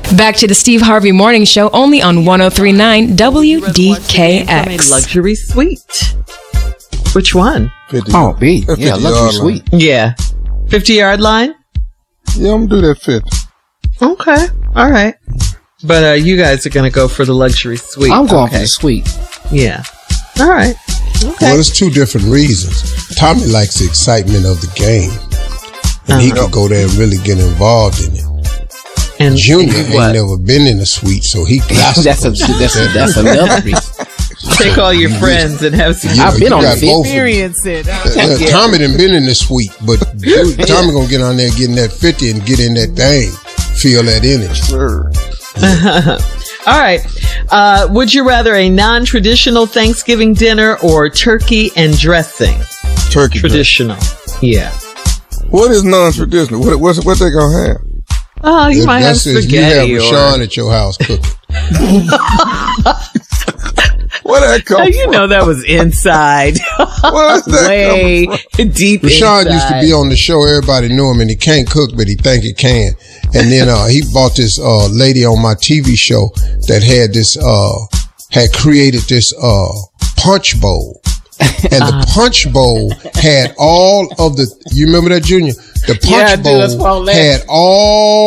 Back to the Steve Harvey Morning Show, only on 103.9 WDKX. A luxury suite. Which one? 50. Oh, B. Yeah, luxury suite. Yeah. 50-yard line? Yeah, I'm going to do that 50. Okay. All right. But you guys are going to go for the luxury suite. I'm going for the suite. Yeah. All right. Okay. Well, it's two different reasons. Tommy likes the excitement of the game. And he could go there and really get involved in it. And Junior ain't never been in a suite, so he got that's another reason. Take all your friends and have some. I've been on the experience it. Tommy done been in the suite, but Tommy gonna get on there getting that 50 and get in that thing, feel that energy. Sure. All right. Would you rather a non-traditional Thanksgiving dinner or turkey and dressing? Turkey. Traditional. Yeah. What is non-traditional? What they gonna have? Oh, you might have spaghetti. You have Rashawn at your house cooking. Where that come from? You know that was inside. Where's that way deep Rashawn inside. used to be on the show. Everybody knew him, and he can't cook, but he think he can. And then he bought this lady on my TV show that had this had created this punch bowl. And the punch bowl had all of the, you remember that, Junior? The punch bowl had all